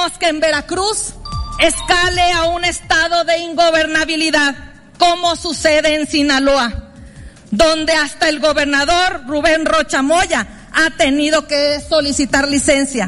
Tememos que en Veracruz escale a un estado de ingobernabilidad, como sucede en Sinaloa, donde hasta el gobernador Rubén Rocha Moya ha tenido que solicitar licencia.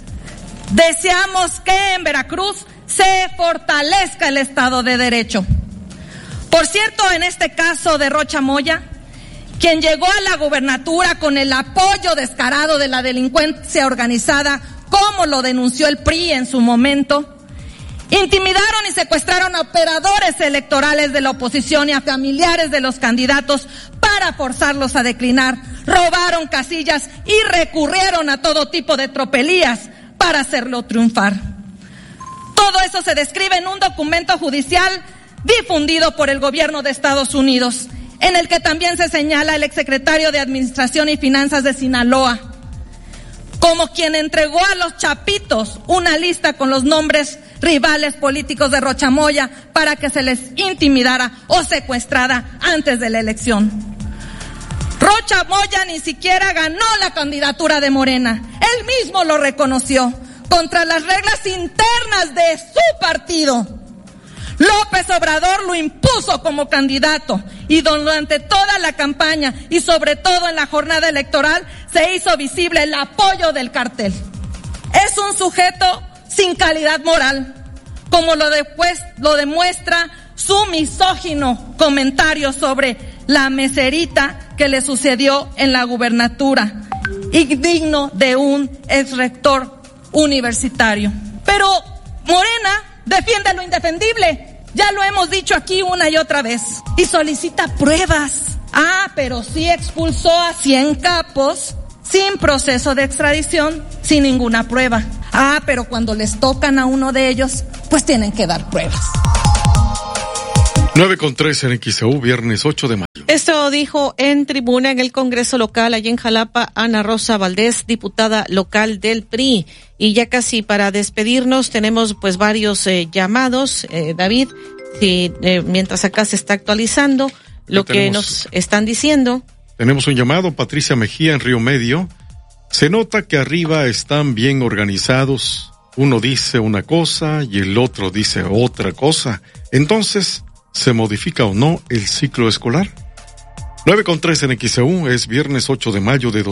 Deseamos que en Veracruz se fortalezca el Estado de Derecho. Por cierto, en este caso de Rocha Moya, quien llegó a la gubernatura con el apoyo descarado de la delincuencia organizada, como lo denunció el PRI en su momento, intimidaron y secuestraron a operadores electorales de la oposición y a familiares de los candidatos para forzarlos a declinar, robaron casillas y recurrieron a todo tipo de tropelías para hacerlo triunfar. Todo eso se describe en un documento judicial difundido por el gobierno de Estados Unidos, en el que también se señala el exsecretario de Administración y Finanzas de Sinaloa como quien entregó a los chapitos una lista con los nombres rivales políticos de Rocha Moya para que se les intimidara o secuestrara antes de la elección. Rocha Moya ni siquiera ganó la candidatura de Morena. Él mismo lo reconoció, contra las reglas internas de su partido. López Obrador lo impuso como candidato y durante toda la campaña y sobre todo en la jornada electoral se hizo visible el apoyo del cartel. Es un sujeto sin calidad moral, como lo demuestra su misógino comentario sobre la meserita que le sucedió en la gubernatura, indigno de un exrector universitario. Pero Morena defiende lo indefendible, ya lo hemos dicho aquí una y otra vez, y solicita pruebas. Pero sí expulsó a 100 capos sin proceso de extradición, sin ninguna prueba. Pero cuando les tocan a uno de ellos, pues tienen que dar pruebas. 9:13 en XEU, viernes 8 de mayo. Esto dijo en tribuna en el Congreso local allá en Jalapa Ana Rosa Valdés, diputada local del PRI. Y ya casi para despedirnos tenemos pues varios llamados, David, mientras acá se está actualizando lo que nos están diciendo. Tenemos un llamado, Patricia Mejía en Río Medio. Se nota que arriba están bien organizados. Uno dice una cosa y el otro dice otra cosa. Entonces, ¿se modifica o no el ciclo escolar? 9:13 en XEU, es viernes 8 de mayo de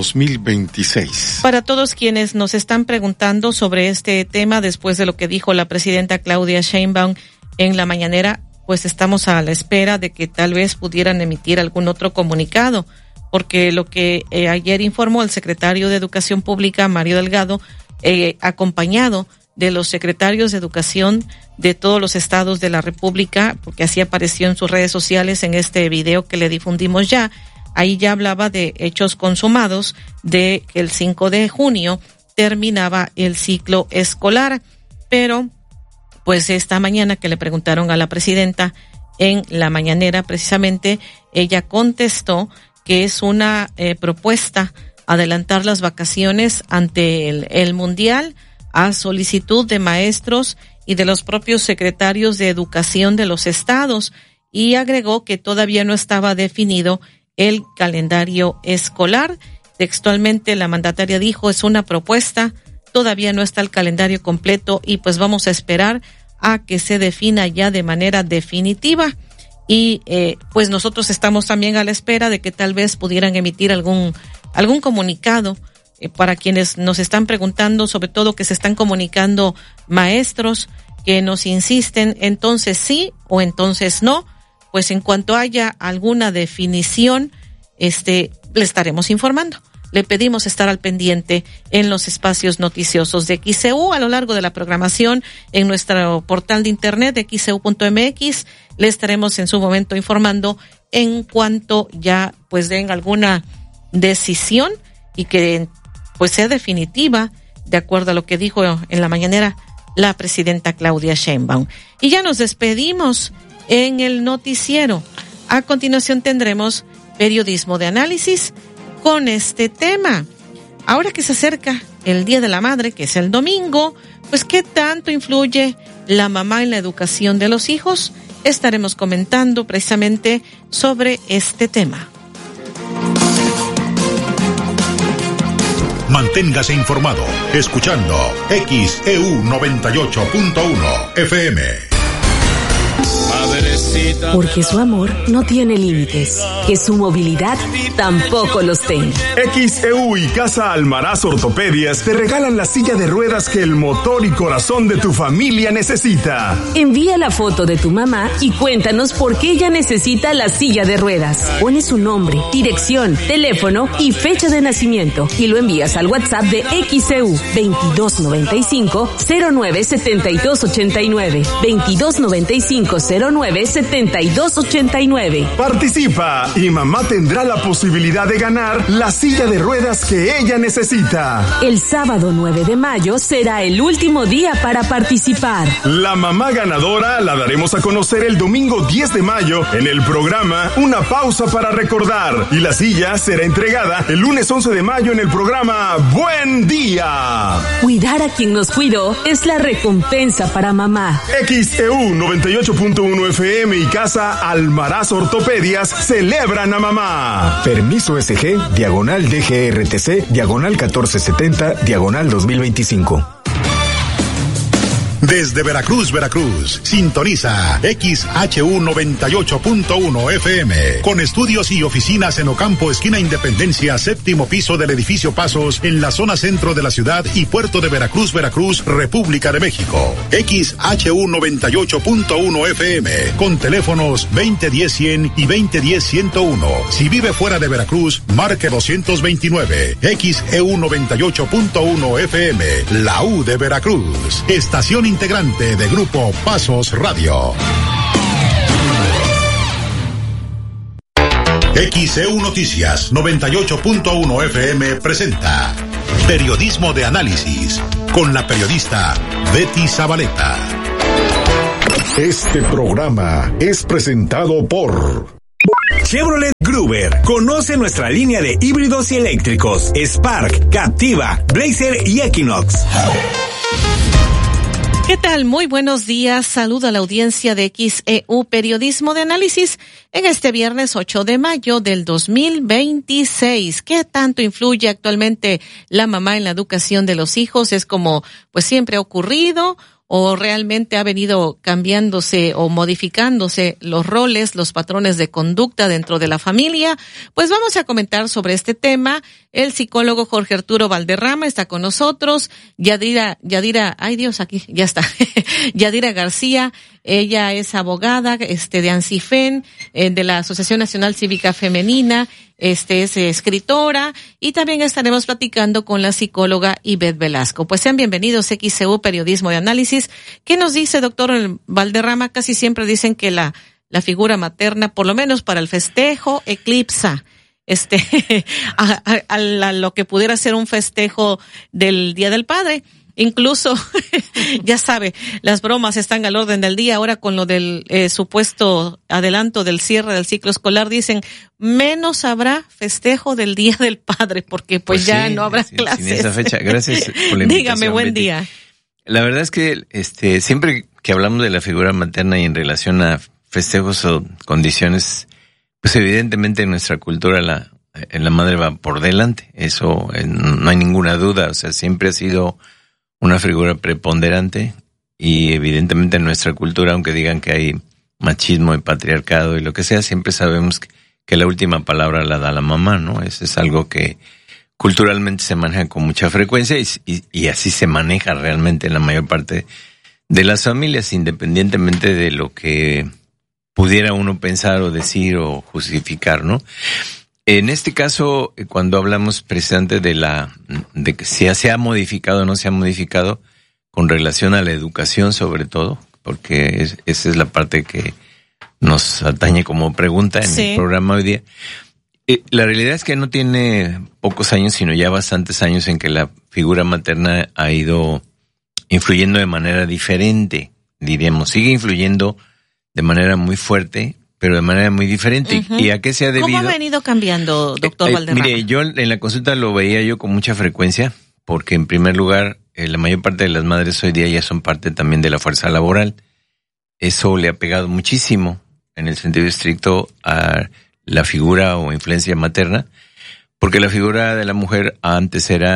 2026. Para todos quienes nos están preguntando sobre este tema, después de lo que dijo la presidenta Claudia Sheinbaum en la mañanera, pues estamos a la espera de que tal vez pudieran emitir algún otro comunicado, porque lo que ayer informó el secretario de Educación Pública, Mario Delgado, acompañado de los secretarios de Educación de todos los estados de la República, porque así apareció en sus redes sociales en este video que le difundimos ya. Ahí ya hablaba de hechos consumados, de que el 5 de junio terminaba el ciclo escolar, pero pues esta mañana que le preguntaron a la presidenta en la mañanera, precisamente ella contestó que es una propuesta adelantar las vacaciones ante el Mundial a solicitud de maestros y de los propios secretarios de educación de los estados, y agregó que todavía no estaba definido el calendario escolar. Textualmente la mandataria dijo, es una propuesta, todavía no está el calendario completo y pues vamos a esperar a que se defina ya de manera definitiva. Y pues nosotros estamos también a la espera de que tal vez pudieran emitir algún comunicado para quienes nos están preguntando, sobre todo que se están comunicando maestros que nos insisten, entonces sí o entonces no. Pues en cuanto haya alguna definición, le estaremos informando. Le pedimos estar al pendiente en los espacios noticiosos de XEU a lo largo de la programación en nuestro portal de internet de xeu.mx. Le estaremos en su momento informando en cuanto ya pues den alguna decisión y que pues sea definitiva, de acuerdo a lo que dijo en la mañanera la presidenta Claudia Sheinbaum. Y ya nos despedimos en el noticiero. A continuación tendremos periodismo de análisis con este tema. Ahora que se acerca el Día de la Madre, que es el domingo, pues ¿qué tanto influye la mamá en la educación de los hijos? Estaremos comentando precisamente sobre este tema. Manténgase informado escuchando XEU 98.1 FM. Porque su amor no tiene límites, que su movilidad tampoco los tenga. XEU y Casa Almaraz Ortopedias te regalan la silla de ruedas que el motor y corazón de tu familia necesita. Envía la foto de tu mamá y cuéntanos por qué ella necesita la silla de ruedas. Pones su nombre, dirección, teléfono y fecha de nacimiento y lo envías al WhatsApp de XEU 2295-097289 2295-097289. Participa y mamá tendrá la posibilidad de ganar la silla de ruedas que ella necesita. El sábado 9 de mayo será el último día para participar. La mamá ganadora la daremos a conocer el domingo 10 de mayo en el programa Una Pausa para Recordar, y la silla será entregada el lunes 11 de mayo en el programa Buen Día. Cuidar a quien nos cuidó es la recompensa para mamá. XEU 98.1 FM y Casa Almaraz Ortopedias celebran a mamá. Permiso SG, diagonal DGRTC, diagonal 1470, diagonal 2025. Desde Veracruz, Veracruz, sintoniza XHU 98.1 FM, con estudios y oficinas en Ocampo, esquina Independencia, séptimo piso del edificio Pasos, en la zona centro de la ciudad y puerto de Veracruz, Veracruz, República de México. XHU 98.1 FM, con teléfonos 2010-100 y 2010-101. Si vive fuera de Veracruz, marque 229. XEU 98.1 FM, la U de Veracruz. Estación integrante de Grupo Pasos Radio. XEU Noticias 98.1 FM presenta Periodismo de Análisis con la periodista Betty Zabaleta. Este programa es presentado por Chevrolet Gruber. Conoce nuestra línea de híbridos y eléctricos: Spark, Captiva, Blazer y Equinox. ¿Qué tal? Muy buenos días. Saludo a la audiencia de XEU Periodismo de Análisis en este viernes 8 de mayo del 2026. ¿Qué tanto influye actualmente la mamá en la educación de los hijos? ¿Es como pues siempre ha ocurrido o realmente ha venido cambiándose o modificándose los roles, los patrones de conducta dentro de la familia? Pues vamos a comentar sobre este tema. El psicólogo Jorge Arturo Valderrama está con nosotros. Yadira, ay Dios, aquí ya está. Yadira García, ella es abogada, de ANSIFEN, de la Asociación Nacional Cívica Femenina, es escritora, y también estaremos platicando con la psicóloga Ivette Velasco. Pues sean bienvenidos, XEU Periodismo de Análisis. ¿Qué nos dice, doctor Valderrama? Casi siempre dicen que la figura materna, por lo menos para el festejo, eclipsa a lo que pudiera ser un festejo del Día del Padre. Incluso, ya sabe, las bromas están al orden del día. Ahora con lo del supuesto adelanto del cierre del ciclo escolar, dicen, menos habrá festejo del Día del Padre, porque pues ya sí, no habrá clases. Sin esa fecha. Gracias por la invitación. Dígame, buen Betty. día. La verdad es que siempre que hablamos de la figura materna y en relación a festejos o condiciones, pues evidentemente en nuestra cultura la madre va por delante. Eso no hay ninguna duda. O sea, siempre ha sido una figura preponderante, y evidentemente en nuestra cultura, aunque digan que hay machismo y patriarcado y lo que sea, siempre sabemos que la última palabra la da la mamá, ¿no? Eso es algo que culturalmente se maneja con mucha frecuencia y así se maneja realmente en la mayor parte de las familias, independientemente de lo que pudiera uno pensar o decir o justificar, ¿no? En este caso, cuando hablamos precisamente de que si se ha modificado o no se ha modificado con relación a la educación, sobre todo, porque esa es la parte que nos atañe como pregunta en el programa hoy día. La realidad es que no tiene pocos años, sino ya bastantes años en que la figura materna ha ido influyendo de manera diferente, diríamos. Sigue influyendo de manera muy fuerte, pero de manera muy diferente. Uh-huh. ¿Y a qué se ha debido? ¿Cómo ha venido cambiando, doctor Valderrama? Mire, yo en la consulta lo veía yo con mucha frecuencia, porque en primer lugar, la mayor parte de las madres hoy día ya son parte también de la fuerza laboral. Eso le ha pegado muchísimo, en el sentido estricto, a la figura o influencia materna, porque la figura de la mujer antes era de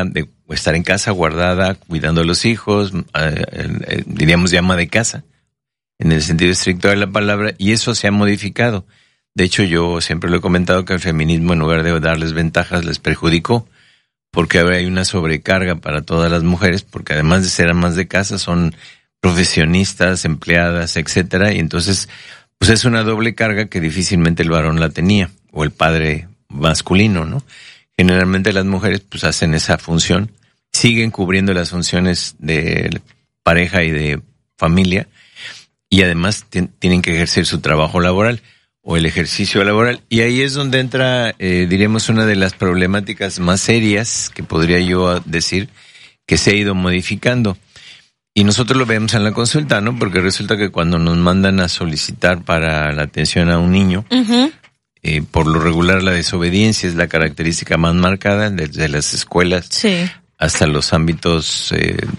estar en casa guardada, cuidando a los hijos, diríamos llama de casa, en el sentido estricto de la palabra, y eso se ha modificado. De hecho, yo siempre lo he comentado que el feminismo, en lugar de darles ventajas, les perjudicó, porque ahora hay una sobrecarga para todas las mujeres, porque además de ser amas de casa, son profesionistas, empleadas, etcétera, y entonces, pues es una doble carga que difícilmente el varón la tenía, o el padre masculino, ¿no? Generalmente las mujeres pues hacen esa función, siguen cubriendo las funciones de pareja y de familia, y además tienen que ejercer su trabajo laboral o el ejercicio laboral, y ahí es donde entra, diríamos, una de las problemáticas más serias que podría yo decir que se ha ido modificando. Y nosotros lo vemos en la consulta, ¿no? Porque resulta que cuando nos mandan a solicitar para la atención a un niño, por lo regular la desobediencia es la característica más marcada, desde las escuelas hasta los ámbitos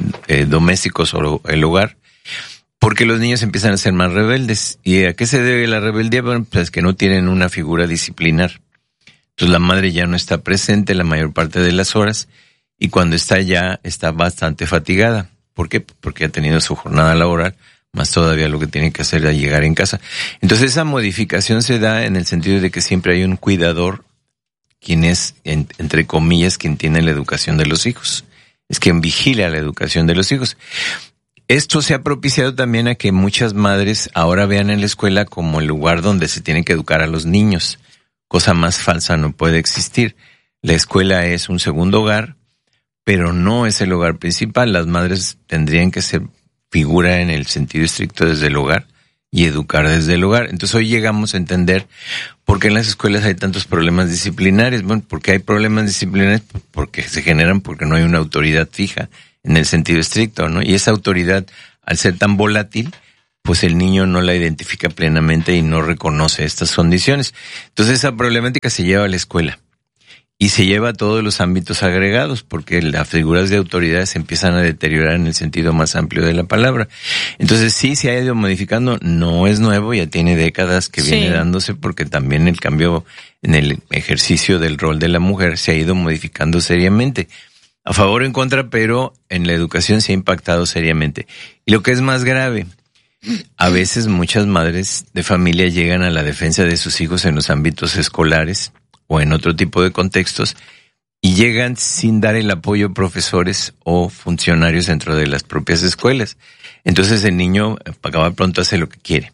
domésticos o el hogar, porque los niños empiezan a ser más rebeldes. ¿Y a qué se debe la rebeldía? Bueno, pues que no tienen una figura disciplinar. Entonces la madre ya no está presente la mayor parte de las horas, y cuando está ya está bastante fatigada. ¿Por qué? Porque ha tenido su jornada laboral, más todavía lo que tiene que hacer es llegar en casa. Entonces esa modificación se da en el sentido de que siempre hay un cuidador, quien es, entre comillas, quien tiene la educación de los hijos. Es quien vigila la educación de los hijos. Esto se ha propiciado también a que muchas madres ahora vean en la escuela como el lugar donde se tienen que educar a los niños. Cosa más falsa no puede existir. La escuela es un segundo hogar, pero no es el hogar principal. Las madres tendrían que ser figura en el sentido estricto desde el hogar y educar desde el hogar. Entonces hoy llegamos a entender por qué en las escuelas hay tantos problemas disciplinarios. Bueno, porque hay problemas disciplinarios porque se generan porque no hay una autoridad fija en el sentido estricto, ¿no? Y esa autoridad, al ser tan volátil, pues el niño no la identifica plenamente y no reconoce estas condiciones. Entonces esa problemática se lleva a la escuela. Y se lleva a todos los ámbitos agregados, porque las figuras de autoridad se empiezan a deteriorar en el sentido más amplio de la palabra. Entonces sí se ha ido modificando, no es nuevo, ya tiene décadas que viene dándose, porque también el cambio en el ejercicio del rol de la mujer se ha ido modificando seriamente. A favor o en contra, pero en la educación se ha impactado seriamente. Y lo que es más grave, a veces muchas madres de familia llegan a la defensa de sus hijos en los ámbitos escolares o en otro tipo de contextos, y llegan sin dar el apoyo a profesores o funcionarios dentro de las propias escuelas. Entonces el niño, para acabar pronto, hace lo que quiere.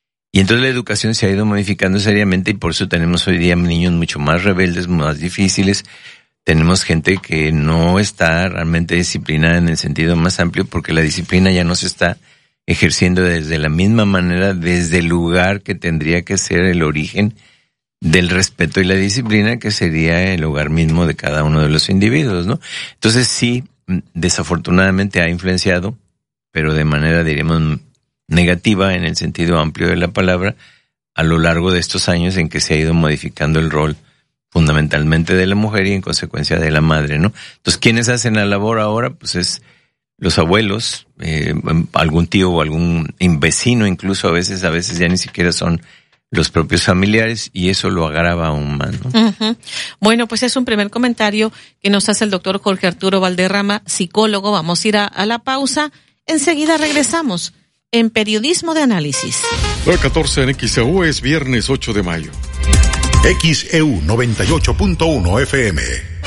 Y entonces la educación se ha ido modificando seriamente, y por eso tenemos hoy día niños mucho más rebeldes, más difíciles. Tenemos gente que no está realmente disciplinada en el sentido más amplio, porque la disciplina ya no se está ejerciendo desde la misma manera, desde el lugar que tendría que ser el origen del respeto y la disciplina, que sería el hogar mismo de cada uno de los individuos, ¿no? Entonces sí, desafortunadamente ha influenciado, pero de manera, diríamos, negativa en el sentido amplio de la palabra, a lo largo de estos años en que se ha ido modificando el rol fundamentalmente de la mujer y en consecuencia de la madre, ¿no? Entonces, ¿quiénes hacen la labor ahora? Pues es los abuelos, algún tío o algún vecino, incluso a veces ya ni siquiera son los propios familiares, y eso lo agrava aún más, ¿no? Bueno, pues es un primer comentario que nos hace el doctor Jorge Arturo Valderrama, psicólogo. Vamos a ir a la pausa. Enseguida regresamos en Periodismo de Análisis. 14 en XEU, es viernes 8 de mayo. XEU 98.1 FM.